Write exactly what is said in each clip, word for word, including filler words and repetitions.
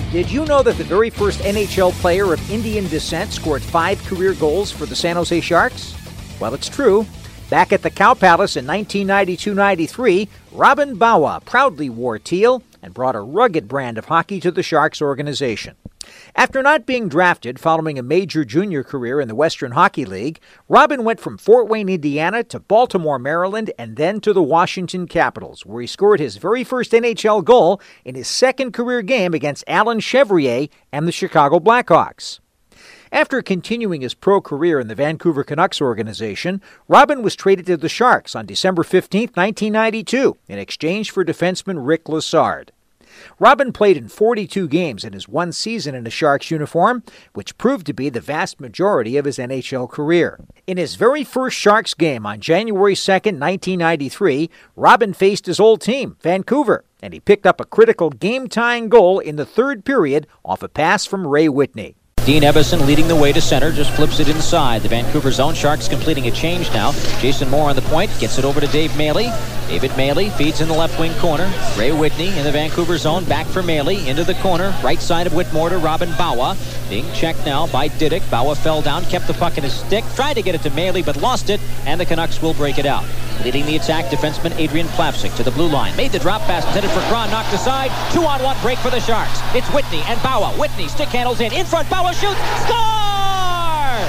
Did you know that the very first N H L player of Indian descent scored five career goals for the San Jose Sharks? Well, it's true. Back at the Cow Palace in nineteen ninety-two ninety-three, Robin Bawa proudly wore teal and brought a rugged brand of hockey to the Sharks organization. After not being drafted following a major junior career in the Western Hockey League, Robin went from Fort Wayne, Indiana to Baltimore, Maryland, and then to the Washington Capitals, where he scored his very first N H L goal in his second career game against Alan Chevrier and the Chicago Blackhawks. After continuing his pro career in the Vancouver Canucks organization, Robin was traded to the Sharks on December fifteenth, nineteen ninety-two, in exchange for defenseman Rick Lessard. Robin played in forty-two games in his one season in a Sharks uniform, which proved to be the vast majority of his N H L career. In his very first Sharks game on January second, nineteen ninety-three, Robin faced his old team, Vancouver, and he picked up a critical game-tying goal in the third period off a pass from Ray Whitney. Dean Evason leading the way to center, just flips it inside. The Vancouver zone, Sharks completing a change now. Jason Moore on the point, gets it over to Dave Maley. David Maley feeds in the left wing corner. Ray Whitney in the Vancouver zone, back for Maley, into the corner, right side of Whitmore to Robin Bawa. Being checked now by Didick. Bawa fell down, kept the puck in his stick, tried to get it to Maley, but lost it, and the Canucks will break it out. Leading the attack, defenseman Adrian Plavsic to the blue line. Made the drop pass, intended for Kron, knocked aside. Two-on-one break for the Sharks. It's Whitney and Bawa. Whitney stick handles in. In front, Bawa shoots. Score!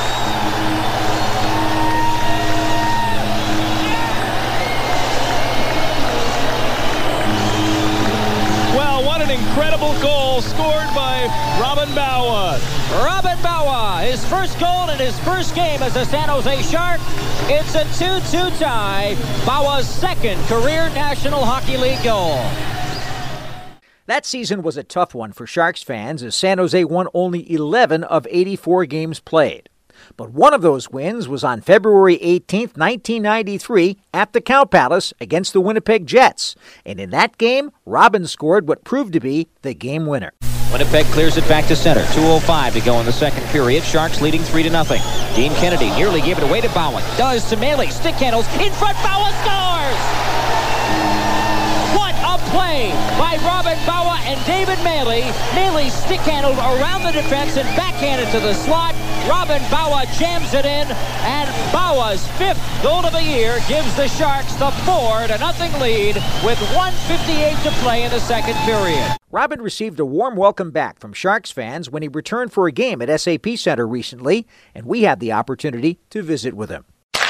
Well, what an incredible goal scored by Robin Bawa. Robin Bawa, his first goal in his first game as a San Jose Shark. It's a two-two tie. Bawa's second career National Hockey League goal. That season was a tough one for Sharks fans as San Jose won only eleven of eighty-four games played. But one of those wins was on February eighteenth, nineteen ninety-three at the Cow Palace against the Winnipeg Jets. And in that game, Robin scored what proved to be the game winner. Winnipeg clears it back to center. two oh five to go in the second period. Sharks leading three to nothing. Dean Kennedy nearly gave it away to Bawa. Does to Maley. Stick handles. In front. Bawa scores! What a play by Robin Bawa and David Maley. Maley stick handled around the defense and backhanded to the slot. Robin Bawa jams it in, and Bawa's fifth goal of the year gives the Sharks the four to nothing lead with one fifty-eight to play in the second period. Robin received a warm welcome back from Sharks fans when he returned for a game at S A P Center recently, and we had the opportunity to visit with him.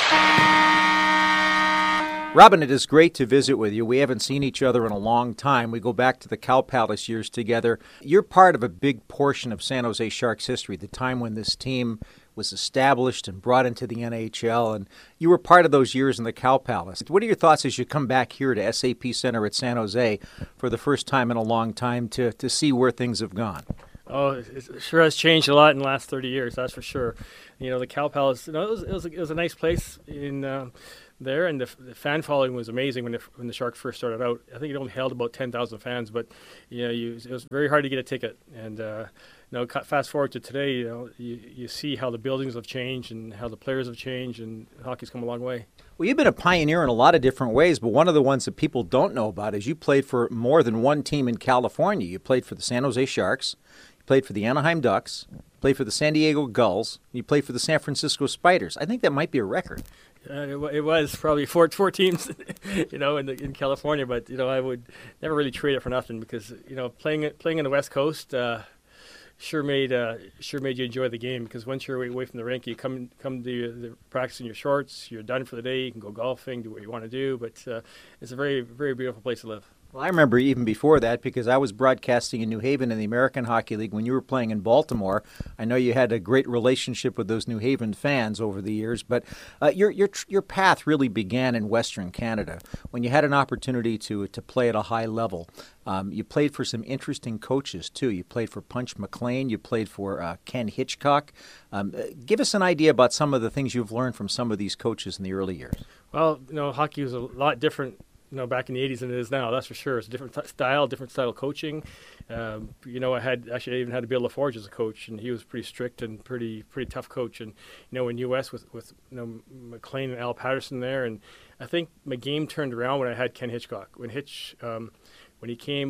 Robin, it is great to visit with you. We haven't seen each other in a long time. We go back to the Cow Palace years together. You're part of a big portion of San Jose Sharks history, the time when this team was established and brought into the N H L, and you were part of those years in the Cow Palace. What are your thoughts as you come back here to S A P Center at San Jose for the first time in a long time to, to see where things have gone? Oh, it sure has changed a lot in the last thirty years, that's for sure. You know, the Cow Palace, you know, it was, it was, a, it was a nice place in uh, there, and the, the fan following was amazing when the, when the Sharks first started out. I think it only held about ten thousand fans, but, you know, you, it was very hard to get a ticket. And, uh, you know, fast forward to today, you know, you, you see how the buildings have changed and how the players have changed, and hockey's come a long way. Well, you've been a pioneer in a lot of different ways, but one of the ones that people don't know about is you played for more than one team in California. You played for the San Jose Sharks, you played for the Anaheim Ducks, you played for the San Diego Gulls, you played for the San Francisco Spiders. I think that might be a record. Uh, it, it was probably four four teams, you know, in the, in California. But you know, I would never really trade it for nothing because you know, playing playing on the West Coast uh, sure made uh, sure made you enjoy the game. Because once you're away from the rink, you come come to the practice in your shorts. You're done for the day. You can go golfing, do what you want to do. But uh, it's a very very beautiful place to live. Well, I remember even before that because I was broadcasting in New Haven in the American Hockey League when you were playing in Baltimore. I know you had a great relationship with those New Haven fans over the years, but uh, your your your path really began in Western Canada when you had an opportunity to to play at a high level. Um, you played for some interesting coaches too. You played for Punch McLean. You played for uh, Ken Hitchcock. Um, uh, give us an idea about some of the things you've learned from some of these coaches in the early years. Well, you know, hockey was a lot different. You know, back in the eighties than it is now, that's for sure. It's a different t- style, different style of coaching. Um, you know, I had actually I even had Bill LaForge as a coach, and he was pretty strict and pretty pretty tough coach. And you know, in U S with with you know McLean and Al Patterson there, and I think my game turned around when I had Ken Hitchcock. When Hitch, um, when he came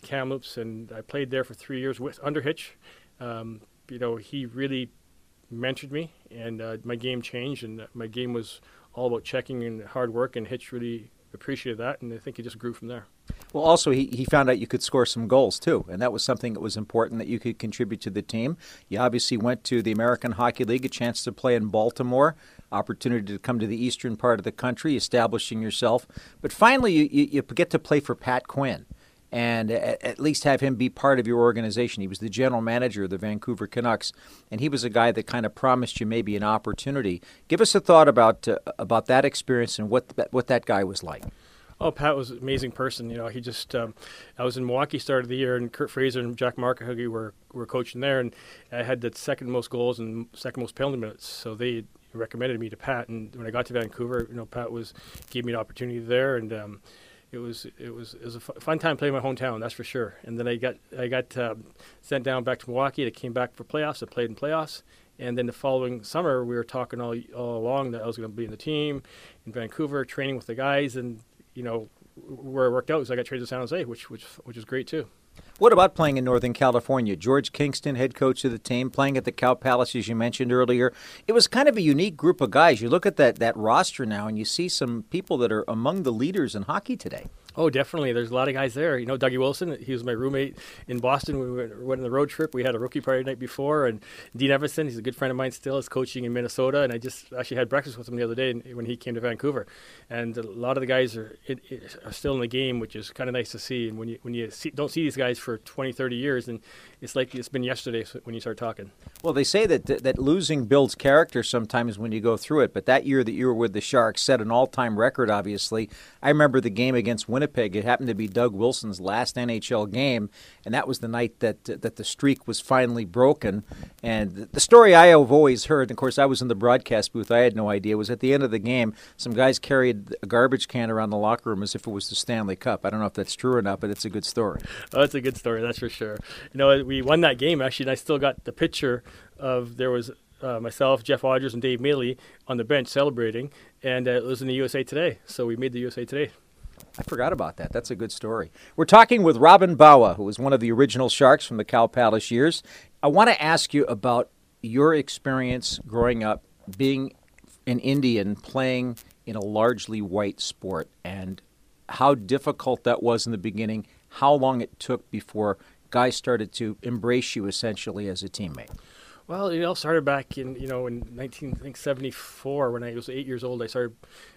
to Kamloops, and I played there for three years with under Hitch. Um, you know, he really mentored me, and uh, my game changed, and my game was all about checking and hard work, and Hitch really appreciated that, and I think he just grew from there. Well, also, he, he found out you could score some goals, too, and that was something that was important, that you could contribute to the team. You obviously went to the American Hockey League, a chance to play in Baltimore, opportunity to come to the eastern part of the country, establishing yourself. But finally, you, you, you get to play for Pat Quinn and at, at least have him be part of your organization. He was the general manager of the Vancouver Canucks, and he was a guy that kind of promised you maybe an opportunity. Give us a thought about uh, about that experience and what that, what that guy was like. Oh, Pat was an amazing person. You know, he just, um, I was in Milwaukee start of the year, and Kurt Fraser and Jack Markahuggy were, were coaching there, and I had the second most goals and second most penalty minutes. So they recommended me to Pat, and when I got to Vancouver, you know, Pat was, gave me an opportunity there, and um, it was, it was, it was a fun time playing my hometown, that's for sure. And then I got, I got um, sent down back to Milwaukee. I came back for playoffs. I played in playoffs. And then the following summer, we were talking all, all along that I was going to be in the team in Vancouver, training with the guys, and you know, where it worked out was I got traded to San Jose, which which which is great too. What about playing in Northern California? George Kingston, head coach of the team, playing at the Cow Palace, as you mentioned earlier. It was kind of a unique group of guys. You look at that that roster now, and you see some people that are among the leaders in hockey today. Oh, definitely. There's a lot of guys there. You know, Dougie Wilson, he was my roommate in Boston when we went, went on the road trip. We had a rookie party the night before. And Dean Everson, he's a good friend of mine still, is coaching in Minnesota. And I just actually had breakfast with him the other day when he came to Vancouver. And a lot of the guys are, it, it, are still in the game, which is kind of nice to see. And when you when you see, don't see these guys for twenty, thirty years, and it's like it's been yesterday when you start talking. Well, they say that that losing builds character sometimes when you go through it. But that year that you were with the Sharks set an all-time record, obviously. I remember the game against Winnipeg. It happened to be Doug Wilson's last N H L game, and that was the night that uh, that the streak was finally broken. And the story I have always heard, and of course I was in the broadcast booth, I had no idea, was at the end of the game, some guys carried a garbage can around the locker room as if it was the Stanley Cup. I don't know if that's true or not, but it's a good story. Oh, it's a good story, that's for sure. You know, we won that game, actually, and I still got the picture of, there was uh, myself, Jeff Odgers, and Dave Maley on the bench celebrating, and uh, it was in the U S A Today, so we made the U S A Today. I forgot about that. That's a good story. We're talking with Robin Bawa, who was one of the original Sharks from the Cow Palace years. I want to ask you about your experience growing up, being an Indian, playing in a largely white sport, and how difficult that was in the beginning, how long it took before guys started to embrace you essentially as a teammate. Well, it all started back in, you know, in nineteen seventy-four when I was eight years old. I started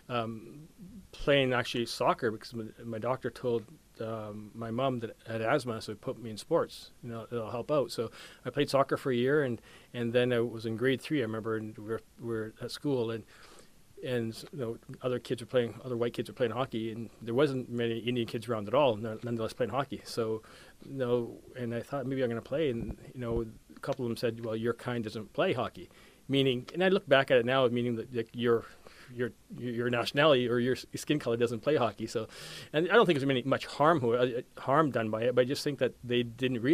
um, playing actually soccer because my, my doctor told um, my mom that I had asthma, so he put me in sports. You know, it'll help out. So I played soccer for a year, and, and then I was in grade three. I remember, and we were, we were at school, and and you know, other kids were playing, other white kids were playing hockey, and there wasn't many Indian kids around at all, nonetheless playing hockey. So, you know, and I thought maybe I'm going to play, and you know, a couple of them said, "Well, your kind doesn't play hockey," meaning, and I look back at it now, meaning that, that your your your nationality or your skin color doesn't play hockey. So, and I don't think there's any much harm harm done by it, but I just think that they didn't realize.